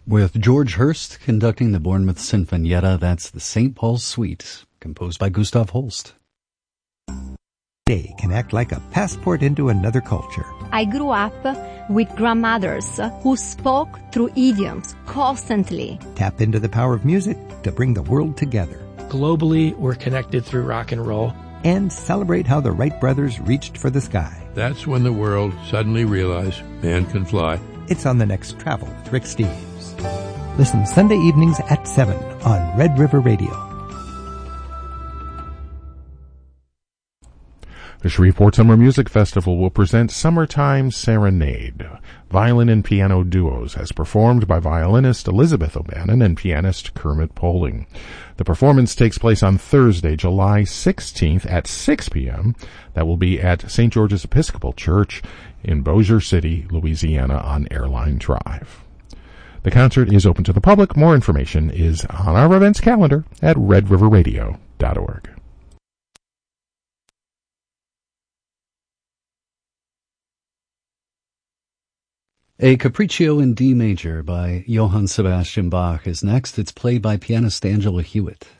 With George Hurst conducting the Bournemouth Sinfonietta, that's the St. Paul's Suite, composed by Gustav Holst. Day can act like a passport into another culture. I grew up with grandmothers who spoke through idioms constantly. Tap into the power of music to bring the world together. Globally, we're connected through rock and roll. And celebrate how the Wright brothers reached for the sky. That's when the world suddenly realized man can fly. It's on the next Travel with Rick Steves. Listen Sunday evenings at 7 on Red River Radio. The Shreveport Summer Music Festival will present Summertime Serenade, violin and piano duos, as performed by violinist Elizabeth O'Bannon and pianist Kermit Poling. The performance takes place on Thursday, July 16th at 6 p.m. That will be at St. George's Episcopal Church in Bossier City, Louisiana on Airline Drive. The concert is open to the public. More information is on our events calendar at redriverradio.org. A Capriccio in D major by Johann Sebastian Bach is next. It's played by pianist Angela Hewitt.